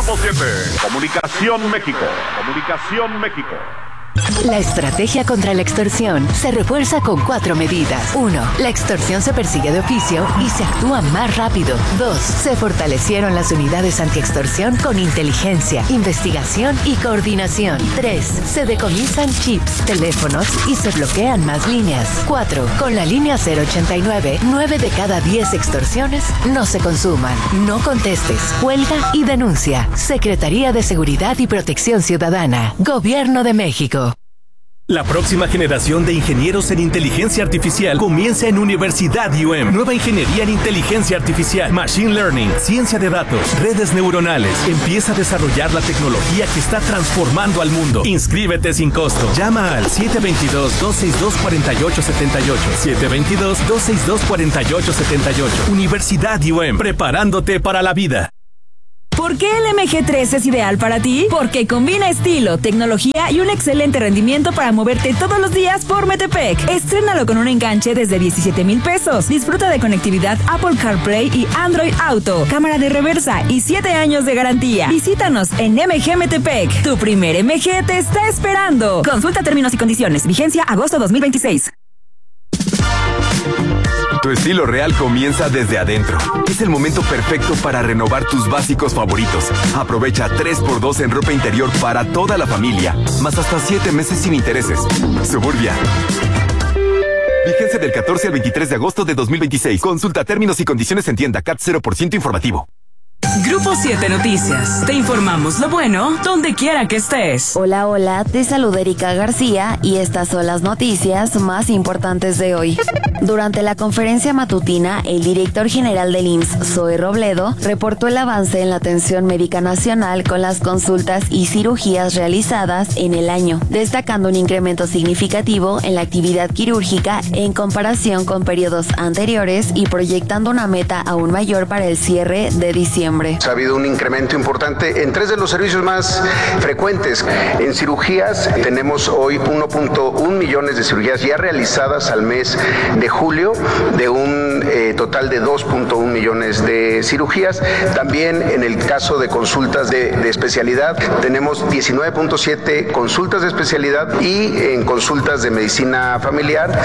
Grupo 7. Comunicación México. Comunicación México. La estrategia contra la extorsión se refuerza con 4 medidas. 1. La extorsión se persigue de oficio y se actúa más rápido. 2. Se fortalecieron las unidades antiextorsión con inteligencia, investigación y coordinación. 3. Se decomisan chips, teléfonos y se bloquean más líneas. 4. Con la línea 089, 9 de cada 10 extorsiones no se consuman. No contestes, cuelga y denuncia. Secretaría de Seguridad y Protección Ciudadana. Gobierno de México. La próxima generación de ingenieros en inteligencia artificial comienza en Universidad IUM. Nueva ingeniería en inteligencia artificial, machine learning, ciencia de datos, redes neuronales. Empieza a desarrollar la tecnología que está transformando al mundo. Inscríbete sin costo. Llama al 722-262-4878. 722-262-4878. Universidad IUM, preparándote para la vida. ¿Por qué el MG3 es ideal para ti? Porque combina estilo, tecnología y un excelente rendimiento para moverte todos los días por Metepec. Estrénalo con un enganche desde 17,000 pesos. Disfruta de conectividad Apple CarPlay y Android Auto, cámara de reversa y 7 años de garantía. Visítanos en MG Metepec. Tu primer MG te está esperando. Consulta términos y condiciones. Vigencia agosto 2026. Tu estilo real comienza desde adentro. Es el momento perfecto para renovar tus básicos favoritos. Aprovecha 3x2 en ropa interior para toda la familia, más hasta 7 meses sin intereses. Suburbia. Vigencia del 14 al 23 de agosto de 2026. Consulta términos y condiciones en tienda. CAT 0% informativo. Grupo 7 Noticias. Te informamos lo bueno donde quiera que estés. Hola, hola, te saluda Erika García y estas son las noticias más importantes de hoy. Durante la conferencia matutina, el director general del IMSS, Zoe Robledo, reportó el avance en la atención médica nacional con las consultas y cirugías realizadas en el año, destacando un incremento significativo en la actividad quirúrgica en comparación con periodos anteriores y proyectando una meta aún mayor para el cierre de diciembre. Ha habido un incremento importante en 3 de los servicios más frecuentes. En cirugías tenemos hoy 1.1 millones de cirugías ya realizadas al mes de julio, de un total de 2.1 millones de cirugías. También en el caso de consultas de especialidad tenemos 19.7 consultas de especialidad y en consultas de medicina familiar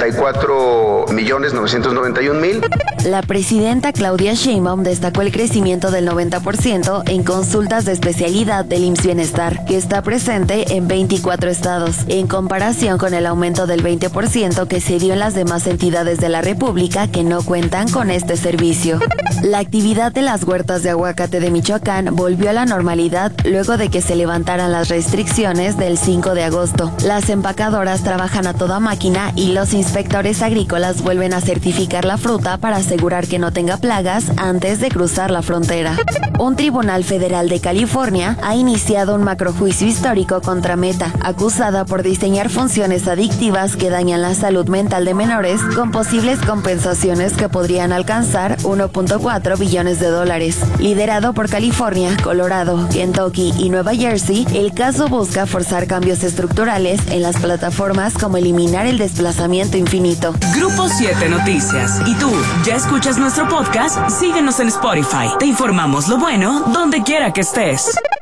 64.991.000. La presidenta Claudia Sheinbaum destacó el crecimiento del 90% en consultas de especialidad del IMSS Bienestar, que está presente en 24 estados, en comparación con el aumento del 20% que se dio en las demás entidades de la República que no cuentan con este servicio. La actividad de las huertas de aguacate de Michoacán volvió a la normalidad luego de que se levantaran las restricciones del 5 de agosto. Las empacadoras trabajan a toda máquina y los inspectores agrícolas vuelven a certificar la fruta para asegurar que no tenga plagas antes de cruzar la frontera. Un tribunal federal de California ha iniciado un macrojuicio histórico contra Meta, acusada por diseñar funciones adictivas que dañan la salud mental de menores con posibles compensaciones que podrían alcanzar 1.4 billones de dólares. Liderado por California, Colorado, Kentucky y Nueva Jersey, el caso busca forzar cambios estructurales en las plataformas como eliminar el desplazamiento infinito. Grupo 7 Noticias. ¿Y tú, ya escuchas nuestro podcast? Síguenos en Spotify. Te informamos lo bueno donde quiera que estés.